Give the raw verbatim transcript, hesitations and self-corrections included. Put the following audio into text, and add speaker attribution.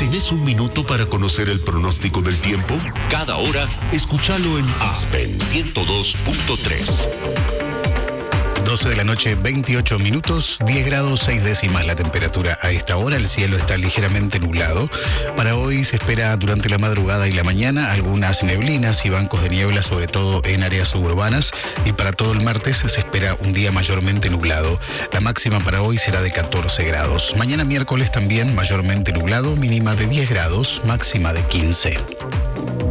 Speaker 1: ¿Tenés un minuto para conocer el pronóstico del tiempo? Cada hora, escúchalo en Aspen ciento dos punto tres.
Speaker 2: doce de la noche, veintiocho minutos, diez grados, seis décimas la temperatura a esta hora. El cielo está ligeramente nublado. Para hoy se espera durante la madrugada y la mañana algunas neblinas y bancos de niebla, sobre todo en áreas suburbanas. Y para todo el martes se espera un día mayormente nublado. La máxima para hoy será de catorce grados. Mañana miércoles también mayormente nublado, mínima de diez grados, máxima de quince.